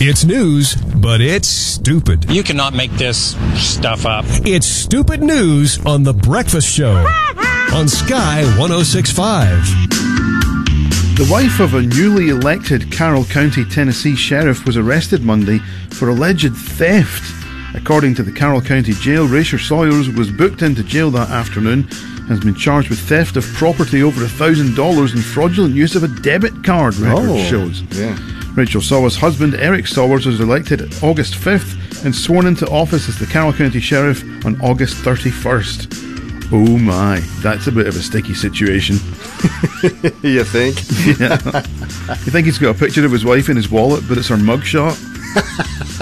It's news, but it's stupid. You cannot make this stuff up. It's stupid news on The Breakfast Show on Sky 106.5. The wife of a newly elected Carroll County, Tennessee sheriff was arrested Monday for alleged theft. According to the Carroll County Jail, Rachel Sawyers was booked into jail that afternoon and has been charged with theft of property over $1,000 and fraudulent use of a debit card, record shows. Yeah. Rachel Sawyers' husband, Eric Sawyers, was elected August 5th and sworn into office as the Carroll County Sheriff on August 31st. Oh my, that's a bit of a sticky situation. You think? Yeah. You think he's got a picture of his wife in his wallet, but it's her mugshot?